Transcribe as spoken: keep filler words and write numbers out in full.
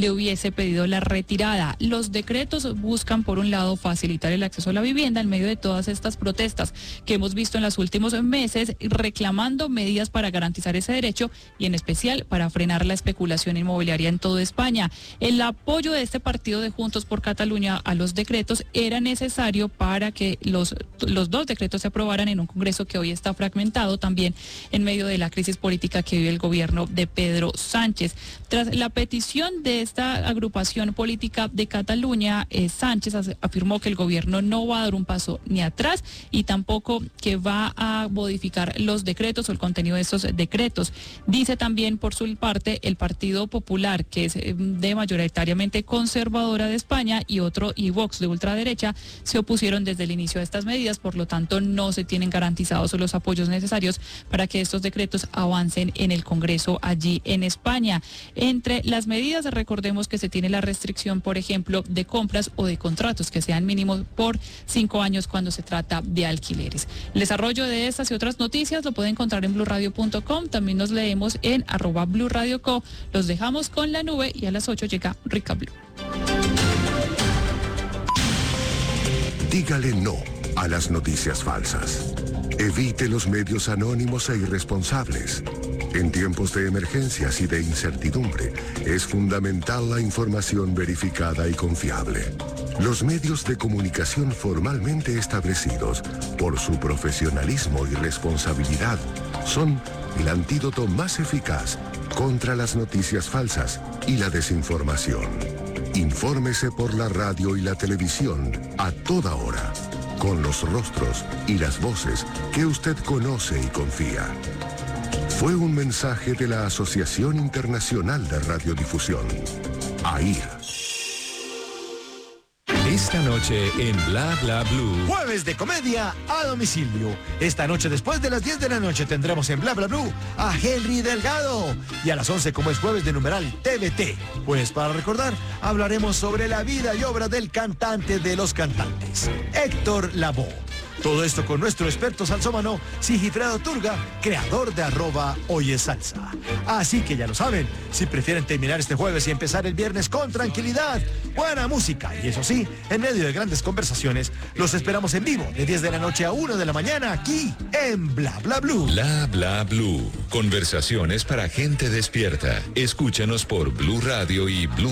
le hubiese pedido la retirada. Los decretos buscan, por un lado, facilitar el acceso a la vivienda en medio de todas estas protestas que hemos visto en los últimos meses, reclamando medidas para garantizar ese derecho y en especial para frenar la especulación inmobiliaria en toda España. El apoyo de este partido de Juntos por Cataluña a los decretos era necesario para que los, los dos decretos se aprobaran en un Congreso que hoy está fragmentado también en medio de la crisis política que vive el gobierno de Pedro Sánchez. Tras la petición de esta agrupación política de Cataluña, eh, Sánchez afirmó que el gobierno no va a dar un paso ni atrás y tampoco que va a modificar los decretos o el contenido de estos decretos. Dice también, por su parte, el Partido Popular, que es de mayoritariamente conservadora de España, y otro, y Vox, de ultraderecha, se opusieron desde el inicio de estas medidas, por lo tanto no se tienen garantizados los apoyos necesarios para que estos decretos avancen en el Congreso allí en España. Entre las medidas, recordemos que se tiene la restricción, por ejemplo, de compras o de contratos que sean mínimos por cinco años cuando se trata de alquileres. El desarrollo de estas y otras noticias lo pueden encontrar en blue radio punto com. También nos leemos en arroba Blue Radio Co. Los dejamos con la nube y a las ocho llega Rica Blue. Dígale no a las noticias falsas. Evite los medios anónimos e irresponsables. En tiempos de emergencias y de incertidumbre, es fundamental la información verificada y confiable. Los medios de comunicación formalmente establecidos por su profesionalismo y responsabilidad son el antídoto más eficaz contra las noticias falsas y la desinformación. Infórmese por la radio y la televisión a toda hora, con los rostros y las voces que usted conoce y confía. Fue un mensaje de la Asociación Internacional de Radiodifusión, A I R. Esta noche en Bla Bla Blue. Jueves de comedia a domicilio. Esta noche después de las diez de la noche tendremos en Bla Bla Blue a Henry Delgado. Y a las once, como es jueves de numeral T V T. Pues para recordar, hablaremos sobre la vida y obra del cantante de los cantantes, Héctor Lavoe. Todo esto con nuestro experto salsómano, Sigifredo Turga, creador de arroba Oye Salsa. Así que ya lo saben, si prefieren terminar este jueves y empezar el viernes con tranquilidad, buena música y eso sí, en medio de grandes conversaciones, los esperamos en vivo de diez de la noche a una de la mañana aquí en Bla Bla Blue. Bla Bla Blue. Conversaciones para gente despierta. Escúchanos por Blue Radio y Blue